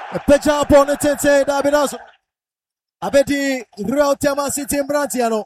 A picture upon the Tete Dabinas. Abedi Real Tema City Brantiano.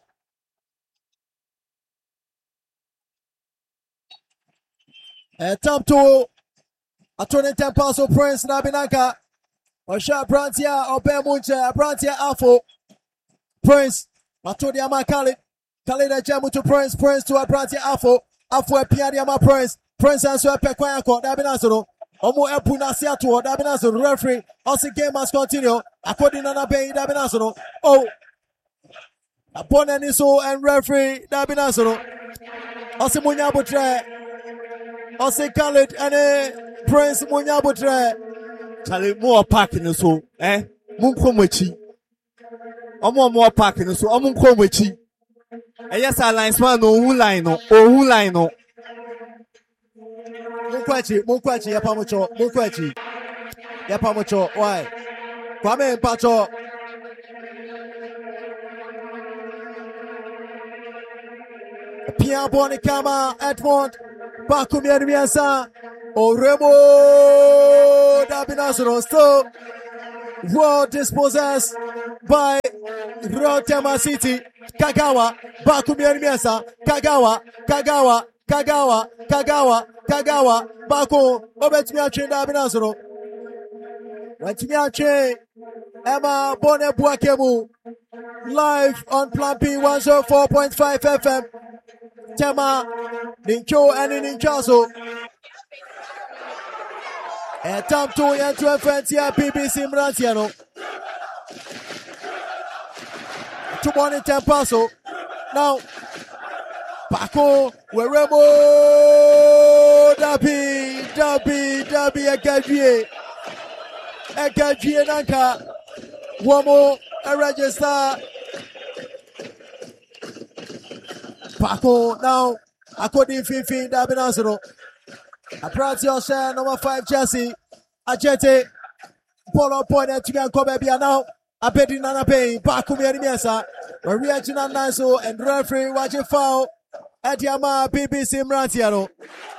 Top 2. A 2010 pass of Prince Nabinaka. Osha Brantia Ope Muncha Brantia Afo. Prince. Matodiama Khalid. Khalid Jamu to Prince. Prince to a Brantia Afo. Afo Piadiama Prince. Prince and Swepe Kwayako Dabinazo. Omo Epuna Siatu Dabinazo. Referee. Also game must continue. According to Nabe Dabinazo. Oh. Upon any so and referee Dabinazo. Also Munyabutre. Also Khalid and Prince Munyabutre. Charlie more parking so, Munkomochi. More parking so, Munkomochi. Yes, I line man, no line, who line, no. Mukwachi, Yapamucho, Mukwachi. Yapamucho, why? Kwame Pacho. Pierre Bonicama, Edmond, Bakumi Admiasa, Oremo Dabinasoro, still well dispossessed by Rotema City, Kagawa, Bakumi Admiasa, Kagawa, Bako, Obetmiache Dabinasoro. Wetmiache, Emma Bonne Buakemu, live on Plan P 104.5 FM. Tema, Nincho and Ninchaso. And Tom 2 and 12 friends here, BBC Mrantiano. 2 morning Tempaso. Now, Paco, Weremo, Dabi, Ekadrie Nanka, Womo, a register. Paco, now, according to Fifi, Dabinazoro. A Pratio share number 5 Chelsea. Ajete, Polo Point to Kobe now. A Betty Nana Pay, Paco Miasa, Maria China Naso, and referee watching foul at Yama BBC Mrantiano.